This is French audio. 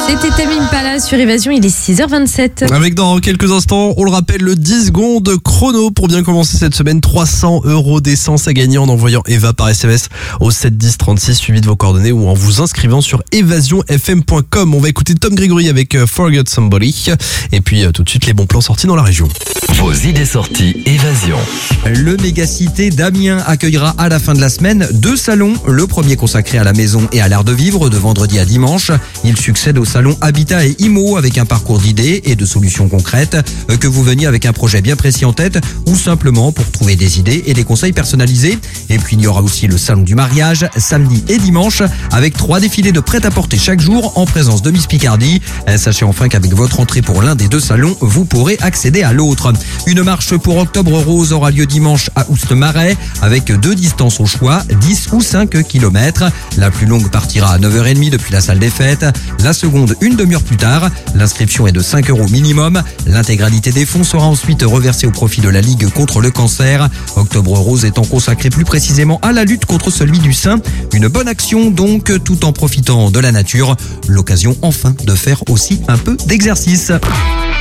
C'était Tame Impala sur Évasion, il est 6h27. Avec dans quelques instants, on le rappelle, le 10 secondes chrono pour bien commencer cette semaine. 300 € d'essence à gagner en envoyant Eva par SMS au 7 10 36 suivi de vos coordonnées ou en vous inscrivant sur evasionfm.com. On va écouter Tom Grégory avec Forget Somebody. Et puis tout de suite les bons plans sortis dans la région. Vos idées sorties Évasion. Le Mégacité d'Amiens accueillera à la fin de la semaine 2 salons. Le premier consacré à la maison et à l'art de vivre de vendredi à dimanche. Il succède au salon Habitat et IMO avec un parcours d'idées et de solutions concrètes. Que vous veniez avec un projet bien précis en tête ou simplement pour trouver des idées et des conseils personnalisés. Et puis il y aura aussi le salon du mariage samedi et dimanche avec 3 défilés de prêt-à-porter chaque jour en présence de Miss Picardie. Sachez enfin qu'avec votre entrée pour l'un des 2 salons, vous pourrez accéder à l'autre. Une marche pour Octobre Rose aura lieu dimanche à Oust-Marais avec 2 distances au choix, 10 ou 5 km. La plus longue partira à 9h30 depuis la salle des fêtes. La seconde, une demi-heure plus tard. L'inscription est de 5 € minimum. L'intégralité des fonds sera ensuite reversée au profit de la Ligue contre le cancer. Octobre Rose étant consacré plus précisément à la lutte contre celui du sein. Une bonne action donc, tout en profitant de la nature. L'occasion enfin de faire aussi un peu d'exercice.